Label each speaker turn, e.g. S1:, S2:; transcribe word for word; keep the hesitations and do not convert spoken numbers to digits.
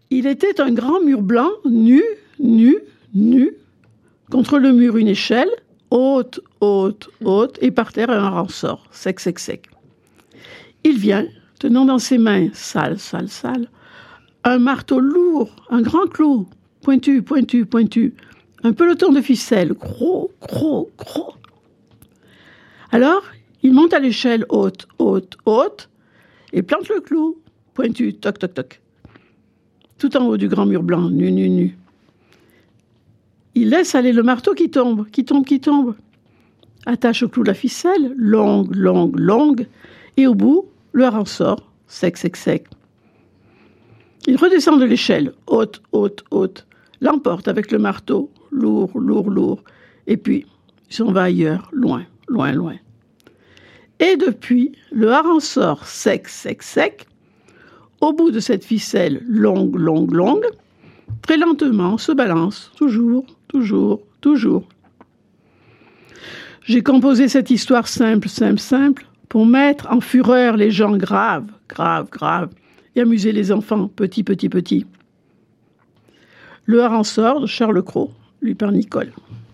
S1: Il était un grand mur blanc, nu, nu, nu, contre le mur une échelle, haute, haute, haute, et par terre un ressort, sec, sec, sec. Il vient, tenant dans ses mains, sale, sale, sale, un marteau lourd, un grand clou, pointu, pointu, pointu, un peloton de ficelle, gros, gros, gros. Alors, il monte à l'échelle haute, haute, haute, et plante le clou, pointu, toc, toc, toc, tout en haut du grand mur blanc, nu, nu, nu. Il laisse aller le marteau qui tombe, qui tombe, qui tombe. Attache au clou la ficelle, longue, longue, longue, et au bout, le ressort, sec, sec, sec. Il redescend de l'échelle, haute, haute, haute, l'emporte avec le marteau, lourd, lourd, lourd, et puis il s'en va ailleurs, loin, loin, loin. Et depuis, le hareng sort sec, sec, sec, au bout de cette ficelle longue, longue, longue, très lentement se balance, toujours, toujours, toujours. J'ai composé cette histoire simple, simple, simple, pour mettre en fureur les gens graves, graves, graves, et amuser les enfants petits, petits, petits. Le hareng sort de Charles Cros, lu par Nicole.